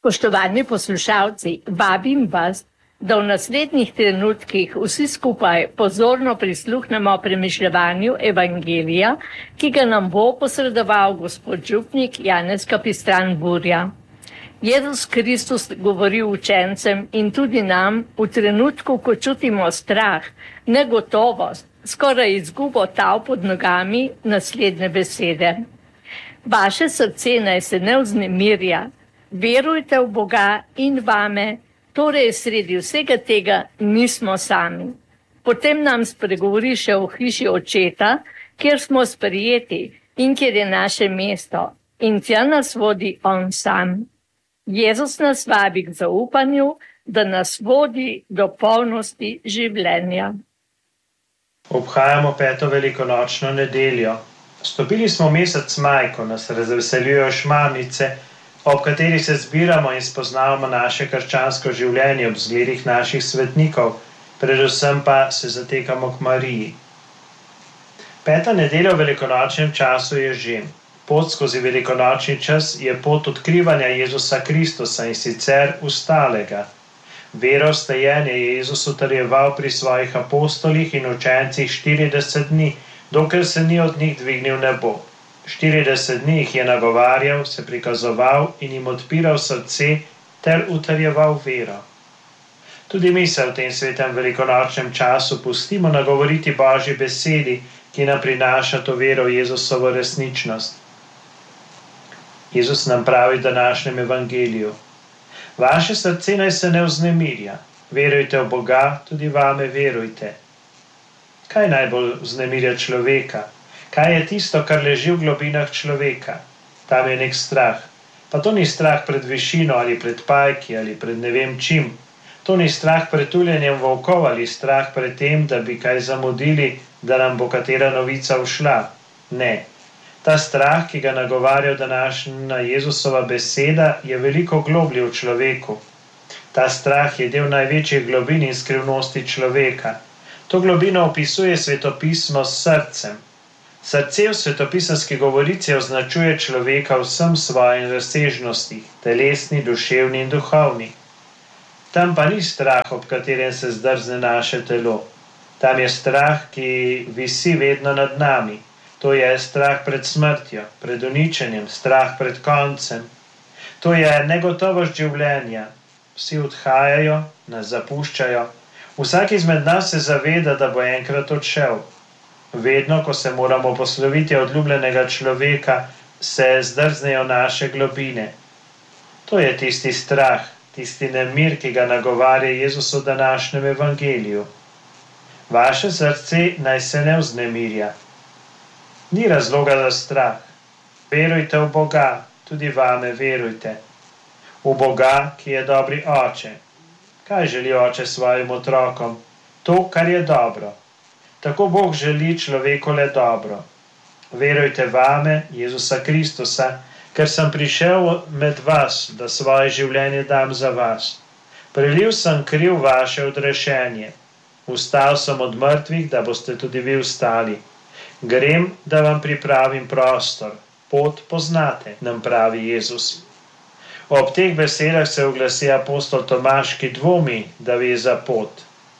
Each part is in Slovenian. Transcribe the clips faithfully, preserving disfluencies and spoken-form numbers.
Spoštovani poslušalci, vabim vas, da v naslednjih trenutkih vsi skupaj pozorno prisluhnemo premišljevanju Evangelija, ki ga nam bo posredoval gospod župnik Janez Kapistran Burja. Jezus Kristus govori učencem in tudi nam v trenutku, ko čutimo strah, negotovost, skoraj izgubo tal pod nogami, naslednje besede. Vaše srce naj se ne vznemirja, verujte v Boga in vame, torej sredi vsega tega nismo sami. Potem nam spregovori še o hiši očeta, kjer smo sprejeti in kjer je naše mesto, in tja nas vodi on sam. Jezus nas vabi k zaupanju, da nas vodi do polnosti življenja. Obhajamo peto velikonočno nedeljo. Stopili smo v mesec maj, ko nas razveseljujejo šmarnice, ob kateri se zbiramo in spoznavamo naše krščansko življenje ob zgledih naših svetnikov, predvsem pa se zatekamo k Mariji. Peta nedelja v velikonočnem času je že. Pot skozi velikonočni čas je pot odkrivanja Jezusa Kristusa in sicer ustalega. Vero v stajenje je Jezus utrjeval pri svojih apostolih in učencih štirideset dni, dokler se ni od njih dvignil nebo. štirideset dni jih je nagovarjal, se prikazoval in jim odpiral srce ter utrjeval vero. Tudi mi se v tem svetem velikonočnem času pustimo nagovoriti Božji besedi, ki nam prinaša to vero v Jezusovo resničnost. Jezus nam pravi v današnjem evangeliju: Vaše srce naj se ne vznemirja, verujte v Boga, tudi vame verujte. Kaj najbolj vznemirja človeka? Kaj je tisto, kar leži v globinah človeka? Tam je nek strah. Pa to ni strah pred višino ali pred pajki ali pred ne vem čim. To ni strah pred tuljenjem volkov ali strah pred tem, da bi kaj zamudili, da nam bo katera novica ušla. Ne. Ta strah, ki ga nagovarja današnja Jezusova beseda, je veliko globlji v človeku. Ta strah je del največjih globin in skrivnosti človeka. To globino opisuje svetopismo s srcem. Srce v svetopisanski govorici označuje človeka vsem svojim razsežnostih, telesni, duševni in duhovni. Tam pa ni strah, ob katerem se zdrzne naše telo. Tam je strah, ki visi vedno nad nami. To je strah pred smrtjo, pred uničenjem, strah pred koncem. To je negotovost življenja. Vsi odhajajo, nas zapuščajo. Vsak izmed nas se zaveda, da bo enkrat odšel. Vedno, ko se moramo posloviti od ljubljenega človeka, se zdrznejo naše globine. To je tisti strah, tisti nemir, ki ga nagovarja Jezus v današnjem evangeliju. Vaše srce naj se ne vznemirja. Ni razloga za strah. Verujte v Boga, tudi vame verujte. V Boga, ki je dobri oče. Kaj želi oče svojim otrokom? To, kar je dobro. Tako Bog želi človeku le dobro. Verujte vame, Jezusa Kristusa, ker sem prišel med vas, da svoje življenje dam za vas. Prelil sem kriv vaše odrešenje. Vstal sem od mrtvih, da boste tudi vi vstali. Grem, da vam pripravim prostor. Pot poznate, nam pravi Jezus. Ob teh besedah se oglasi apostol Tomaž, ki dvomi, da ve za pot.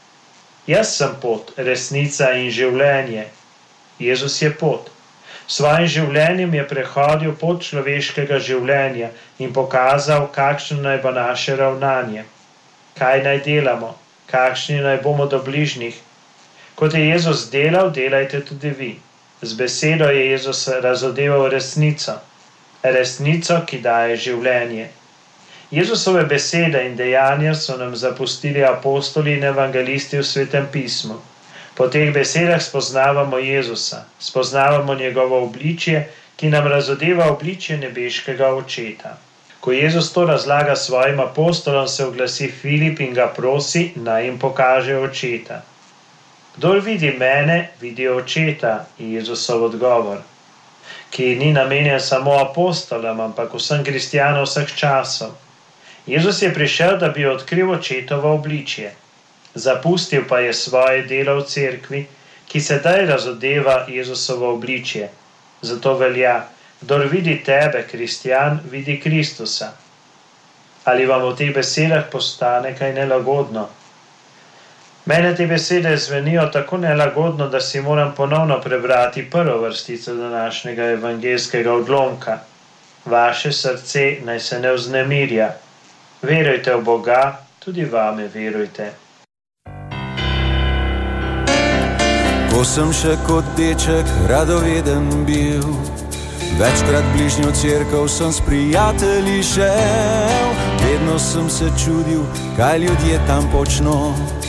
Jaz sem pot, resnica in življenje. Jezus je pot. S svojim življenjem je prehodil pot človeškega življenja in pokazal, kakšno naj bo naše ravnanje. Kaj naj delamo, kakšni naj bomo do bližnjih. Kot je Jezus delal, delajte tudi vi. Z besedo je Jezus razodeval resnico. Resnico, ki daje življenje. Jezusove besede in dejanja so nam zapustili apostoli in evangelisti v Svetem pismu. Po teh besedah spoznavamo Jezusa, spoznavamo njegovo obličje, ki nam razodeva obličje nebeškega očeta. Ko Jezus to razlaga svojim apostolom, se oglasi Filip in ga prosi, naj jim pokaže očeta. Kdor vidi mene, vidi očeta, je Jezusov odgovor, ki ni namenjen samo apostolom, ampak vsem kristjanom vseh časov. Jezus je prišel, da bi odkril očetovo obličje. Zapustil pa je svoje delo v cerkvi, ki sedaj razodeva Jezusovo obličje. Zato velja, kdor vidi tebe, kristjan, vidi Kristusa. Ali vam v teh besedah postane kaj nelagodno? Mene te besede zvenijo tako nelagodno, da si moram ponovno prebrati prvo vrstico današnjega evangeljskega odlomka. Vaše srce naj se ne vznemirja. Verujte v Boga, tudi vame verujte. Ko sem še kot deček radoveden bil, večkrat bližnjo cerkev sem s prijatelji šel. Vedno sem se čudil, kaj ljudje tam počno,